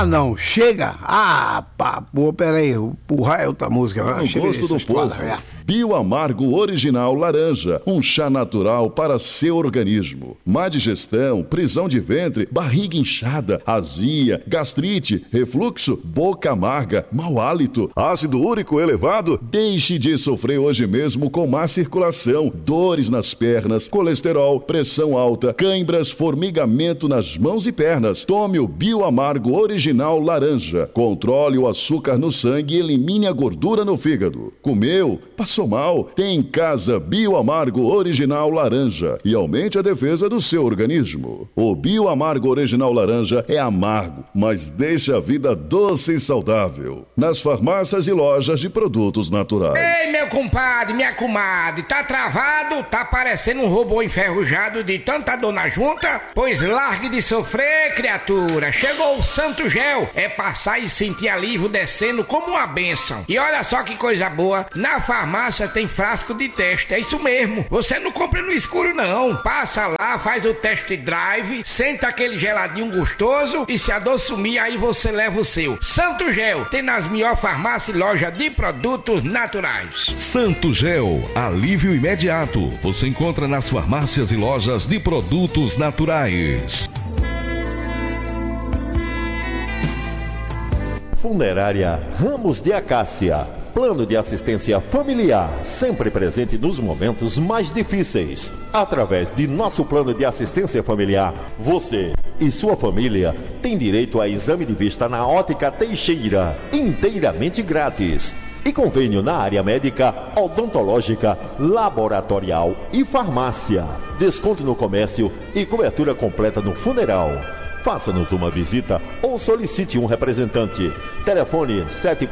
Ah, não, chega! Ah, pá, pô, peraí, porra é outra música. No gosto do povo. Bioamargo Original Laranja, um chá natural para seu organismo. Má digestão, prisão de ventre, barriga inchada, azia, gastrite, refluxo, boca amarga, mau hálito, ácido úrico elevado? Deixe de sofrer hoje mesmo com má circulação, dores nas pernas, colesterol, pressão alta, cãibras, formigamento nas mãos e pernas. Tome o Bioamargo Original Laranja. Controle o açúcar no sangue e elimine a gordura no fígado. Comeu? Passou mal? Tem em casa Bioamargo Original Laranja e aumente a defesa do seu organismo. O Bioamargo Original Laranja é amargo, mas deixa a vida doce e saudável. Nas farmácias e lojas de produtos naturais. Ei, meu compadre, minha comadre, tá travado? Tá parecendo um robô enferrujado de tanta dor na junta? Pois largue de sofrer, criatura. Chegou o Santo Gel. É passar e sentir alívio descendo como uma bênção. E olha só que coisa boa, na farmácia tem frasco de teste, é isso mesmo. Você não compra no escuro não. Passa lá, faz o test drive, senta aquele geladinho gostoso e se a dor sumir, aí você leva o seu. Santo Gel, tem nas melhores farmácias e lojas de produtos naturais. Santo Gel, alívio imediato. Você encontra nas farmácias e lojas de produtos naturais. Funerária Ramos de Acácia. Plano de assistência familiar, sempre presente nos momentos mais difíceis. Através de nosso plano de assistência familiar, você e sua família têm direito a exame de vista na Ótica Teixeira, inteiramente grátis. E convênio na área médica, odontológica, laboratorial e farmácia. Desconto no comércio e cobertura completa no funeral. Faça-nos uma visita ou solicite um representante. Telefone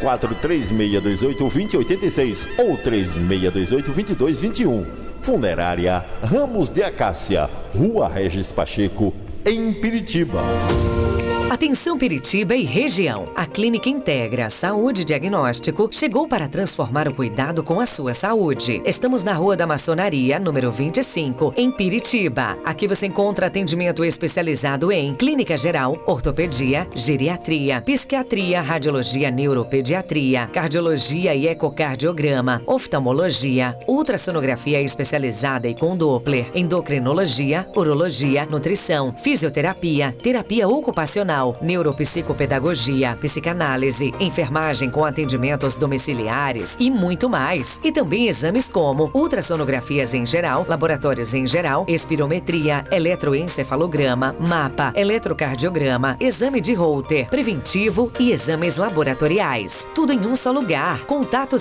743628-2086 ou 3628-2221. Funerária Ramos de Acácia, Rua Regis Pacheco, em Piritiba. Atenção Piritiba e região. A Clínica Integra Saúde Diagnóstico chegou para transformar o cuidado com a sua saúde. Estamos na Rua da Maçonaria, número 25, em Piritiba. Aqui você encontra atendimento especializado em clínica geral, ortopedia, geriatria, psiquiatria, radiologia, neuropediatria, cardiologia e ecocardiograma, oftalmologia, ultrassonografia especializada e com Doppler, endocrinologia, urologia, nutrição, fisioterapia, terapia ocupacional, neuropsicopedagogia, psicanálise, enfermagem com atendimentos domiciliares e muito mais. E também exames como ultrassonografias em geral, laboratórios em geral, espirometria, eletroencefalograma, mapa, eletrocardiograma, exame de Holter, preventivo e exames laboratoriais. Tudo em um só lugar. Contato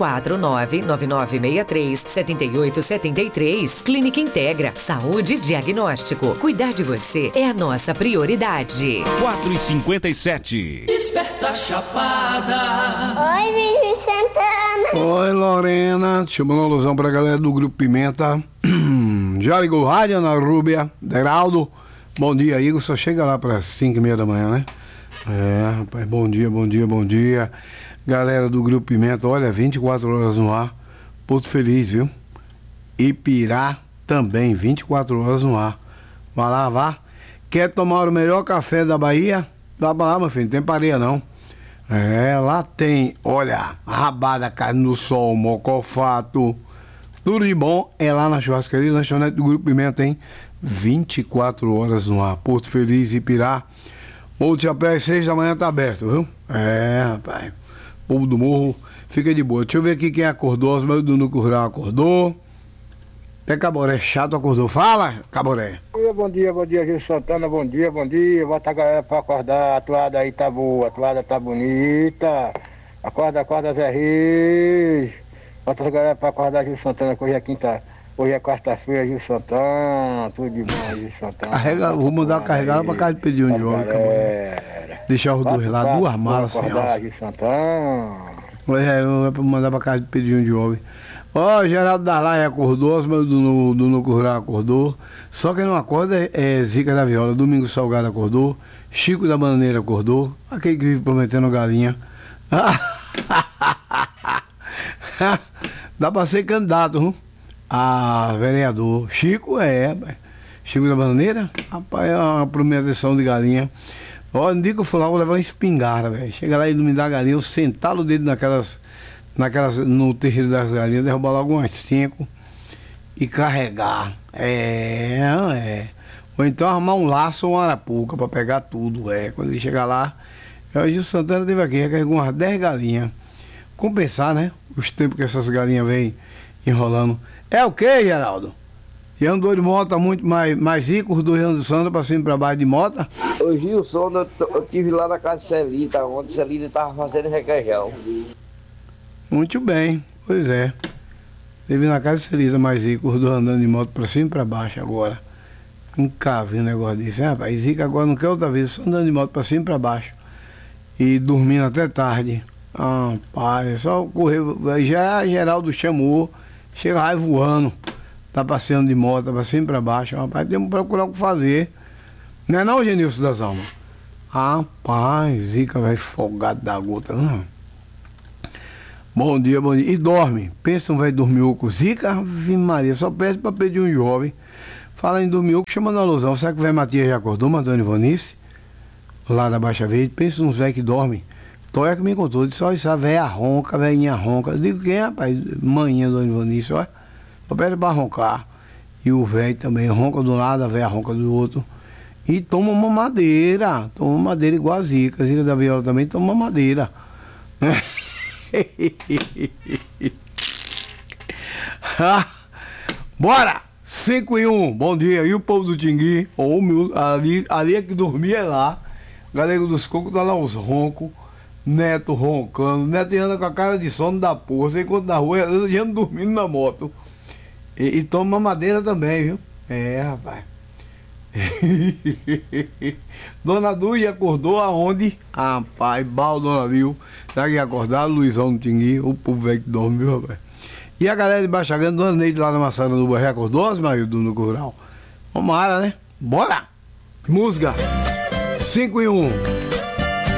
749-9963-7873. Clínica Integra Saúde Diagnóstico. Cuidar de você é a nossa prioridade. 4h57. Desperta Chapada. Oi, Vivi Santana. Oi, Lorena. Deixa eu mandar uma alusão pra galera do Grupo Pimenta. Já ligou o rádio, Ana Rúbia, Deraldo. Bom dia, Igor. Só chega lá para 5h30 da manhã, né? É, rapaz. Bom dia, bom dia, bom dia. Galera do Grupo Pimenta, olha, 24 horas no ar. Porto Feliz, viu? Ipirá também, 24 horas no ar. Vai lá, vá. Quer tomar o melhor café da Bahia? Dá pra lá, meu filho, não tem pareia não. É, lá tem, olha, rabada, carne no sol, mocofato, tudo de bom é lá na churrascaria, lanchonete do Grupo Pimenta, hein? 24 horas no ar. Porto Feliz, Ipirá. Morro de Chapéu às 6 da manhã tá aberto, viu? É, rapaz. Povo do morro, fica de boa. Deixa eu ver aqui quem acordou. Os meus do Núcleo Rural acordou. Até Caboré chato acordou. Fala, Caboré. Bom dia, Gil Santana, bom dia. Bota a galera pra acordar, a toada aí tá boa, a toada tá bonita. Acorda, Zé Reis. Bota a galera pra acordar, Gil Santana, que hoje é quarta-feira, Gil Santana, tudo de bom, Gil Santana. Carrega, vou mandar a carregada pra casa de pedir de óleo, Caboré. Deixar os dois lá, duas malas assim, ó. Gil Santana. É pra mandar pra casa de pedir de óleo. Ó, Geraldo Darlai acordou, os meus do Núcleo Rural acordou. Só quem não acorda é Zica da Viola. Domingos Salgado acordou. Chico da Bananeira acordou. Aquele que vive prometendo galinha. Dá pra ser candidato, viu? A vereador. Chico Chico da Bananeira, rapaz, é uma prometição de galinha. Ó, no dia que eu fui lá, eu vou levar uma espingarda, velho. Chega lá e não me dá galinha, eu sentar o dedo no terreiro das galinhas, derrubar logo umas 5 e carregar. Ou então arrumar um laço ou uma arapuca pra pegar tudo, Quando ele chegar lá, o Gil Santana teve aqui, carregou umas 10 galinhas. Compensar, né? Os tempos que essas galinhas vêm enrolando. É o que, Geraldo? E andou de moto muito mais rico, os dois anos Sandra pra cima e pra baixo de moto? Ô Gilson, eu estive lá na casa de Celita, onde Celita estava fazendo requeijão. Muito bem, pois é. Teve na casa de Celita mais rico, os dois andando de moto pra cima e pra baixo agora. Nunca vi um negócio desse, rapaz. Zica agora não quer outra vez, só andando de moto pra cima e pra baixo. E dormindo até tarde. Ah, pai, só correr. Já Geraldo chamou, chega aí voando. Tá passeando de moto, pra cima e pra baixo. Rapaz, temos que procurar o que fazer. Não é não, Genilson das Almas? Rapaz, Zica vai folgado da gota. Bom dia, bom dia. E dorme. Pensa um velho dormioco. Zica, Ave Maria, só pede pra pedir um jovem. Fala em dormioco, chama na alusão. Será que o velho Matias já acordou, mandando Ivanice? Lá da Baixa Verde. Pensa uns velhos que dormem. Toia que me contou, disse, olha, essa velha ronca, velhinha ronca. Eu digo, quem, rapaz? Manhã, dona Ivanice, olha. Eu pede pra roncar. E o velho também ronca de um lado, a velha ronca do outro. E toma uma madeira igual a Zica. A Zica da Viola também toma madeira. Bora! 5 e 1, bom dia. E o povo do Tingui, ali é que dormia lá. Galego dos Cocos tá lá os roncos. Neto roncando. Neto anda com a cara de sono da porra. Você encontra na rua, anda dormindo na moto. E toma madeira também, viu? Rapaz. Dona Duia acordou aonde? Rapaz, Dona Lil. Será que ia acordar? Luizão no Tingui, o povo velho que dorme, viu, rapaz? E a galera de Baixa Grande, Dona Neide lá na Maçã do Barré, acordou, Osmaildo no Rural? Vambora, né? Bora! Música 5 e 1.